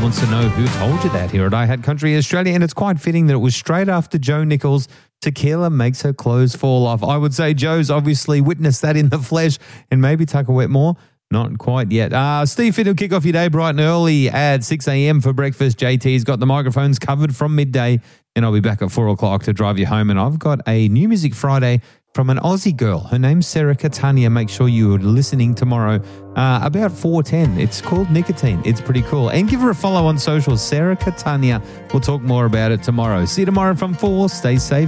wants to know who told you that here at I Had Country Australia, and it's quite fitting that it was straight after Joe Nichols' Tequila Makes Her Clothes Fall Off. I would say Joe's obviously witnessed that in the flesh, and maybe Tucker Wetmore. Not quite yet. Steve Finn will kick off your day bright and early at 6 a.m. for breakfast. JT's got the microphones covered from midday, and I'll be back at 4 o'clock to drive you home. And I've got a New Music Friday from an Aussie girl. Her name's Sarah Catania. Make sure you're listening tomorrow about 4:10. It's called Nicotine. It's pretty cool. And give her a follow on social, Sarah Catania. We'll talk more about it tomorrow. See you tomorrow from 4. Stay safe.